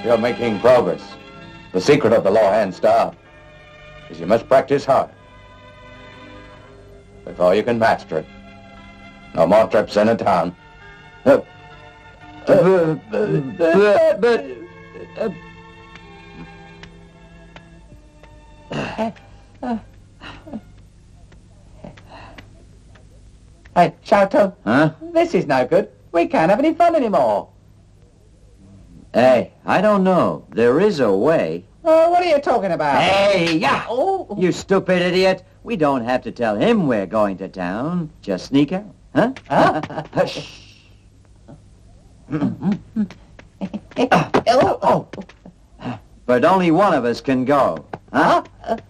you're making progress. The secret of the Lawhand Star is you must practice hard before you can master it. No more trips into town. Hey, Sholto. Huh? This is no good. We can't have any fun anymore. Hey, I don't know. There is a way. Oh, what are you talking about? Hey, yeah! Oh. You stupid idiot. We don't have to tell him we're going to town. Just sneak out. Huh? Hush. Oh. But only one of us can go. Huh?